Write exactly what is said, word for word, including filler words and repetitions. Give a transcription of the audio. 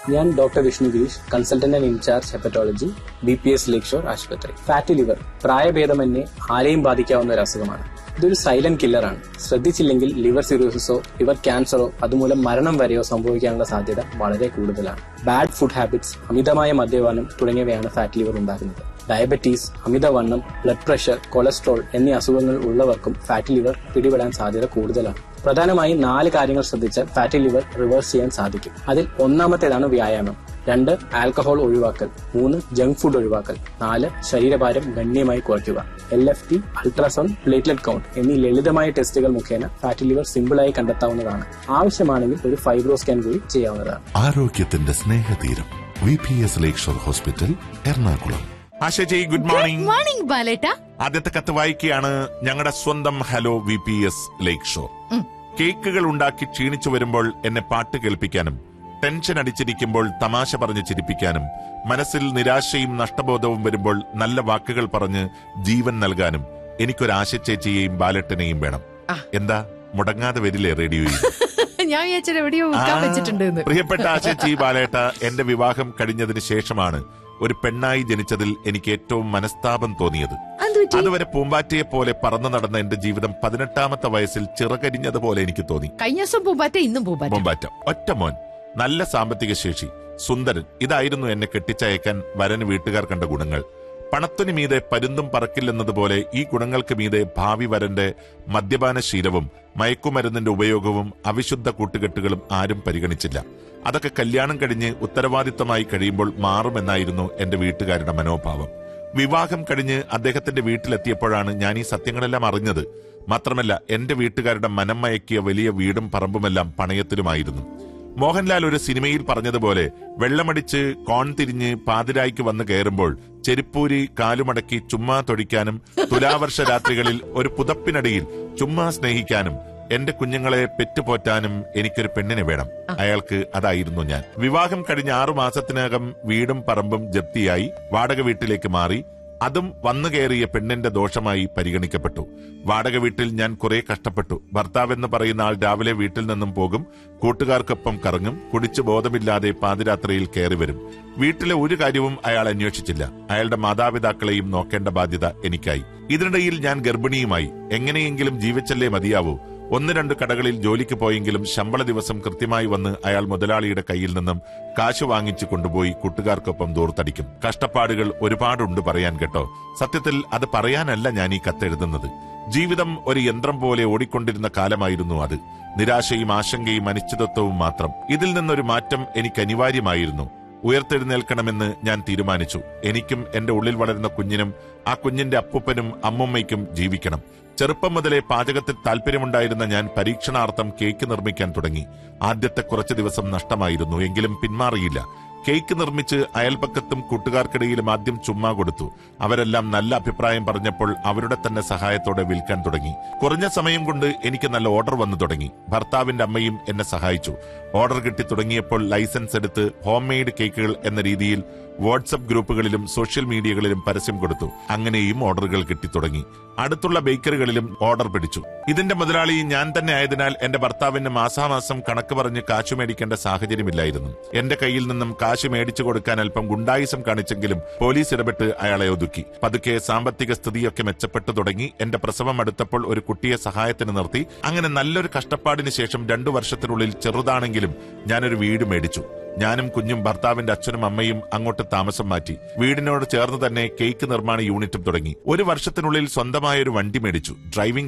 ഞാൻ doctor Vishnu Girish, consultant and in charge hepatology, B P S lake shore ആശുപത്രി. Fatty liver പ്രായഭേദമന്യേ ആരെയും ബാധിക്കാവുന്ന ഒരു അസുഖമാണ്. ഇതൊരു സൈലന്റ് കില്ലറാണ്. ശ്രദ്ധിച്ചില്ലെങ്കിൽ ലിവർ സിറോസിസോ ലിവർ ക്യാൻസറോ അതുമൂലം മരണം വരെയോ സംഭവിക്കാനുള്ള സാധ്യത വളരെ കൂടുതലാണ്. ബാഡ് ഫുഡ് ഹാബിറ്റ്സ്, അമിതമായ മദ്യപാനം തുടങ്ങിയവയാണ് ഫാറ്റി ലിവർ ഉണ്ടാക്കുന്നത്. ഡയബറ്റീസ്, അമിതവണ്ണം, ബ്ലഡ് പ്രഷർ, കൊളസ്ട്രോൾ എന്നീ അസുഖങ്ങൾ ഉള്ളവർക്കും ഫാറ്റി ലിവർ പിടിപെടാൻ സാധ്യത കൂടുതലാണ്. പ്രധാനമായും നാല് കാര്യങ്ങൾ ശ്രദ്ധിച്ചാൽ ഫാറ്റി ലിവർ റിവേഴ്സ് ചെയ്യാൻ സാധിക്കും. അതിൽ ഒന്നാമത്തേതാണ് വ്യായാമം. രണ്ട്, ആൽക്കഹോൾ ഒഴിവാക്കൽ. മൂന്ന്, ജങ്ക് ഫുഡ് ഒഴിവാക്കൽ. നാല്, ശരീരഭാരം ഗണ്യമായി കുറയ്ക്കുക. L F T, ultrasound, platelet count എന്നീ ലളിതമായ ടെസ്റ്റുകൾ മുഖേന ഫാറ്റി ലിവർ സിമ്പിളായി കണ്ടെത്താവുന്നതാണ്. ആവശ്യമാണെങ്കിൽ ഒരു ഫൈബ്രോ സ്കാൻ കൂടി ചെയ്യാവുന്നതാണ്. ആരോഗ്യത്തിന്റെ സ്നേഹതീരം വി പി എസ് ലേക്ക് shore hospital, Ernakulam. ആശജി, good morning. Good morning ബാലേട്ട. ആദ്യത്തെ കത്ത് വായിക്കുകയാണ്. ഞങ്ങളുടെ സ്വന്തം ഹലോ വി പി എസ് ലേക്ക് ഷോർ. കേക്കുകൾ ഉണ്ടാക്കി ക്ഷീണിച്ചു വരുമ്പോൾ എന്നെ പാട്ട് കേൾപ്പിക്കാനും, ടെൻഷൻ അടിച്ചിരിക്കുമ്പോൾ തമാശ പറഞ്ഞ് ചിരിപ്പിക്കാനും, മനസ്സിൽ നിരാശയും നഷ്ടബോധവും വരുമ്പോൾ നല്ല വാക്കുകൾ പറഞ്ഞ് ജീവൻ നൽകാനും എനിക്കൊരു ആശച്ചേച്ചിയെയും ബാലട്ടനെയും വേണം. എന്താ മുടങ്ങാതെ വരില്ലേ റേഡിയോയിൽ? ഞാൻ വിചാരിച്ചത് എവിടെയോ വെക്കാൻ വെച്ചിട്ടുണ്ട്. പ്രിയപ്പെട്ട ആശച്ചി, ബാലേട്ട, എന്റെ വിവാഹം കഴിഞ്ഞതിന് ശേഷമാണ് ഒരു പെണ്ണായി ജനിച്ചതിൽ എനിക്ക് ഏറ്റവും മനസ്താപം തോന്നിയത്. അതുവരെ പൂമ്പാറ്റയെ പോലെ പറന്നു നടന്ന എന്റെ ജീവിതം പതിനെട്ടാമത്തെ വയസ്സിൽ ചിറകരിഞ്ഞതുപോലെ എനിക്ക് തോന്നി. കഴിഞ്ഞ ദിവസം പൂമ്പാറ്റ, ഇന്നും പൂമ്പാറ്റ. പൂമ്പാറ്റ, ഒറ്റ മോൻ, നല്ല സാമ്പത്തിക ശേഷി, സുന്ദരൻ. ഇതായിരുന്നു എന്നെ കെട്ടിച്ചയക്കാൻ വരന് വീട്ടുകാർ കണ്ട ഗുണങ്ങൾ. പണത്തിനു മീതെ പരുന്തും പറക്കില്ലെന്നതുപോലെ ഈ ഗുണങ്ങൾക്ക് മീതെ ഭാവി വരന്റെ മദ്യപാനശീലവും മയക്കുമരുന്നിന്റെ ഉപയോഗവും അവിശുദ്ധ കൂട്ടുകെട്ടുകളും ആരും പരിഗണിച്ചില്ല. അതൊക്കെ കല്യാണം കഴിഞ്ഞ് ഉത്തരവാദിത്തമായി കഴിയുമ്പോൾ മാറുമെന്നായിരുന്നു എന്റെ വീട്ടുകാരുടെ മനോഭാവം. വിവാഹം കഴിഞ്ഞ് അദ്ദേഹത്തിന്റെ വീട്ടിലെത്തിയപ്പോഴാണ് ഞാൻ ഈ സത്യങ്ങളെല്ലാം അറിഞ്ഞത്. മാത്രമല്ല, എന്റെ വീട്ടുകാരുടെ മനം മയക്കിയ വലിയ വീടും പറമ്പുമെല്ലാം പണയത്തിലുമായിരുന്നു. മോഹൻലാൽ ഒരു സിനിമയിൽ പറഞ്ഞതുപോലെ, വെള്ളമടിച്ച് കോൺ തിരിഞ്ഞ് പാതിരായ്ക്ക് വന്ന് കയറുമ്പോൾ ചെരുപ്പൂരി കാലുമടക്കി ചുമ്മാ തൊഴിക്കാനും, തുലാവർഷ രാത്രികളിൽ ഒരു പുതപ്പിനടിയിൽ ചുമ്മാ സ്നേഹിക്കാനും, എന്റെ കുഞ്ഞുങ്ങളെ പെറ്റുപോറ്റാനും എനിക്കൊരു പെണ്ണിനെ വേണം. അയാൾക്ക് അതായിരുന്നു ഞാൻ. വിവാഹം കഴിഞ്ഞ ആറു മാസത്തിനകം വീടും പറമ്പും ജപ്തിയായി വാടക വീട്ടിലേക്ക് മാറി. അതും വന്നു കയറിയ പെണ്ണിന്റെ ദോഷമായി പരിഗണിക്കപ്പെട്ടു. വാടക വീട്ടിൽ ഞാൻ കുറെ കഷ്ടപ്പെട്ടു. ഭർത്താവെന്ന് പറയുന്ന ആൾ രാവിലെ വീട്ടിൽ നിന്നും പോകും, കൂട്ടുകാർക്കൊപ്പം കറങ്ങും, കുടിച്ചു ബോധമില്ലാതെ പാതിരാത്രിയിൽ കയറി വരും. വീട്ടിലെ ഒരു കാര്യവും അയാൾ അന്വേഷിച്ചില്ല. അയാളുടെ മാതാപിതാക്കളെയും നോക്കേണ്ട ബാധ്യത എനിക്കായി. ഇതിനിടയിൽ ഞാൻ ഗർഭിണിയുമായി. എങ്ങനെയെങ്കിലും ജീവിച്ചല്ലേ മതിയാവൂ. ഒന്ന് രണ്ട് കടകളിൽ ജോലിക്ക് പോയെങ്കിലും ശമ്പള ദിവസം കൃത്യമായി വന്ന് അയാൾ മുതലാളിയുടെ കയ്യിൽ നിന്നും കാശ് വാങ്ങിച്ചു കൊണ്ടുപോയി കൂട്ടുകാർക്കൊപ്പം ദൂർത്തടിക്കും. കഷ്ടപ്പാടുകൾ ഒരുപാടുണ്ട് പറയാൻ കേട്ടോ. സത്യത്തിൽ അത് പറയാനല്ല ഞാൻ ഈ കത്തെഴുതുന്നത്. ജീവിതം ഒരു യന്ത്രം പോലെ ഓടിക്കൊണ്ടിരുന്ന കാലമായിരുന്നു അത്. നിരാശയും ആശങ്കയും അനിശ്ചിതത്വവും മാത്രം. ഇതിൽ നിന്നൊരു മാറ്റം എനിക്ക് അനിവാര്യമായിരുന്നു. ഉയർത്തെഴുന്നേൽക്കണമെന്ന് ഞാൻ തീരുമാനിച്ചു. എനിക്കും എന്റെ ഉള്ളിൽ വളരുന്ന കുഞ്ഞിനും ആ കുഞ്ഞിന്റെ അപ്പൂപ്പനും അമ്മുമ്മയ്ക്കും ജീവിക്കണം. ചെറുപ്പം മുതലേ പാചകത്തിൽ താല്പര്യമുണ്ടായിരുന്ന ഞാൻ പരീക്ഷണാർത്ഥം കേക്ക് നിർമ്മിക്കാൻ തുടങ്ങി. ആദ്യത്തെ കുറച്ചു ദിവസം നഷ്ടമായിരുന്നു, എങ്കിലും പിന്മാറിയില്ല. കേക്ക് നിർമ്മിച്ച് അയൽപക്കത്തും കൂട്ടുകാർക്കിടയിലും ആദ്യം ചുമ്മാ കൊടുത്തു. അവരെല്ലാം നല്ല അഭിപ്രായം പറഞ്ഞപ്പോൾ അവരുടെ തന്നെ സഹായത്തോടെ വിൽക്കാൻ തുടങ്ങി. കുറഞ്ഞ സമയം കൊണ്ട് എനിക്ക് നല്ല ഓർഡർ വന്നു തുടങ്ങി. ഭർത്താവിന്റെ അമ്മയും എന്നെ സഹായിച്ചു. ഓർഡർ കിട്ടി തുടങ്ങിയപ്പോൾ ലൈസൻസ് എടുത്ത് ഹോം മെയ്ഡ് കേക്കുകൾ എന്ന രീതിയിൽ വാട്സ്ആപ്പ് ഗ്രൂപ്പുകളിലും സോഷ്യൽ മീഡിയകളിലും പരസ്യം കൊടുത്തു. അങ്ങനെയും ഓർഡറുകൾ കിട്ടി തുടങ്ങി. അടുത്തുള്ള ബേക്കറികളിലും ഓർഡർ പിടിച്ചു. ഇതിന്റെ മുതലാളി ഞാൻ തന്നെ ആയതിനാൽ എന്റെ ഭർത്താവിന് മാസാമാസം കണക്ക് പറഞ്ഞ് കാശു മേടിക്കേണ്ട സാഹചര്യമില്ലായിരുന്നു. എന്റെ കയ്യിൽ നിന്നും കാശ് മേടിച്ചു കൊടുക്കാൻ അല്പം ഗുണ്ടായിസം കാണിച്ചെങ്കിലും പോലീസ് ഇടപെട്ട് അയാളെ ഒതുക്കി. പതുക്കെ സാമ്പത്തിക സ്ഥിതിയൊക്കെ മെച്ചപ്പെട്ടു തുടങ്ങി. എന്റെ പ്രസവം അടുത്തപ്പോൾ ഒരു കുട്ടിയെ സഹായത്തിന് നിർത്തി. അങ്ങനെ നല്ലൊരു കഷ്ടപ്പാടിന് ശേഷം രണ്ടു വർഷത്തിനുള്ളിൽ ചെറുതാണെങ്കിലും ഞാനൊരു വീട് മേടിച്ചു. ഞാനും കുഞ്ഞും ഭർത്താവിന്റെ അച്ഛനും അമ്മയും അങ്ങോട്ട് താമസം മാറ്റി. വീടിനോട് ചേർന്ന് തന്നെ കേക്ക് നിർമ്മാണ യൂണിറ്റും തുടങ്ങി. ഒരു വർഷത്തിനുള്ളിൽ സ്വന്തമായൊരു വണ്ടി മേടിച്ചു. ഡ്രൈവിംഗ്